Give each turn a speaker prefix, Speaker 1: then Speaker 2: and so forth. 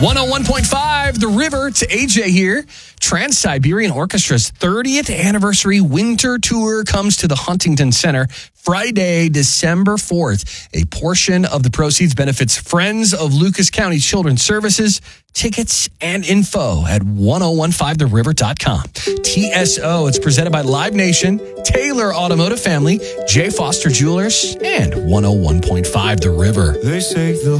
Speaker 1: 101.5 The River. It's AJ here. Trans-Siberian Orchestra's 30th anniversary winter tour comes to the Huntington Center Friday, December 4th. A portion of the proceeds benefits Friends of Lucas County Children's Services. Tickets and info at 1015theriver.com. TSO, it's presented by Live Nation, Taylor Automotive Family, J. Foster Jewelers, and 101.5 The River.
Speaker 2: They say the